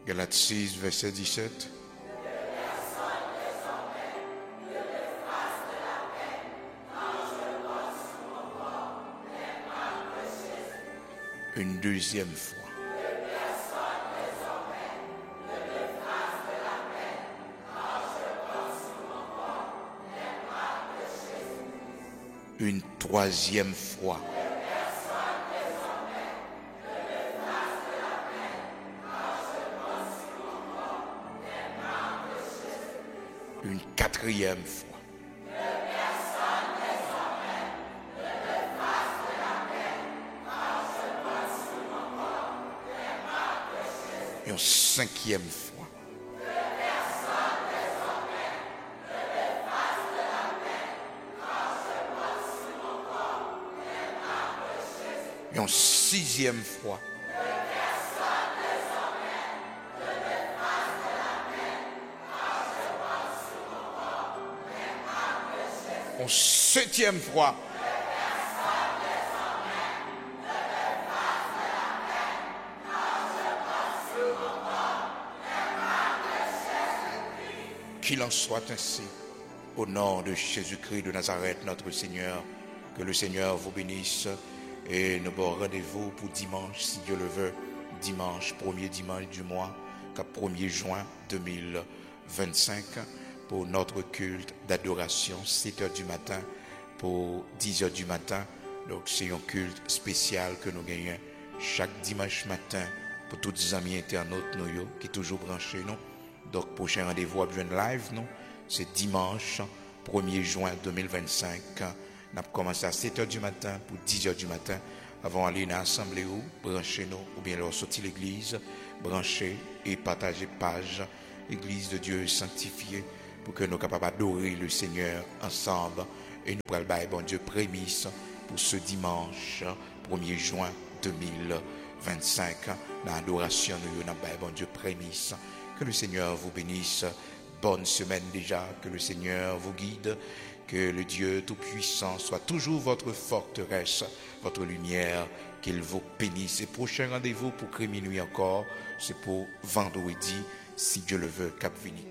Galates 6, verset 17. Une deuxième fois. Une troisième fois. Une quatrième fois. Une cinquième fois. Une sixième fois. Une septième fois. Qu'il en soit ainsi, au nom de Jésus-Christ de Nazareth, notre Seigneur, que le Seigneur vous bénisse et nous bon rendez-vous pour dimanche, si Dieu le veut, dimanche, premier dimanche du mois, 1er juin 2025, pour notre culte d'adoration, 7h du matin pour 10h du matin. Donc c'est un culte spécial que nous gagnons chaque dimanche matin pour tous les amis internautes nous qui toujours branchés nous. Donc, prochain rendez-vous à Bien Live, nous, c'est dimanche 1er juin 2025. Nous avons commencé à 7h du matin pour 10h du matin. Avant d'aller dans l'assemblée, branchez nous, ou bien leur sortir l'église, branchez et partagez page, l'église de Dieu sanctifiée, pour que nous soyons capables d'adorer le Seigneur ensemble. Et nous pourrons le bon Dieu prémisse pour ce dimanche 1er juin 2025. Dans l'adoration, nous avons bon Dieu prémisse. Que le Seigneur vous bénisse. Bonne semaine déjà. Que le Seigneur vous guide. Que le Dieu Tout-Puissant soit toujours votre forteresse, votre lumière. Qu'il vous bénisse. Et prochain rendez-vous pour minuit encore, c'est pour vendredi, si Dieu le veut, Cap Vinique.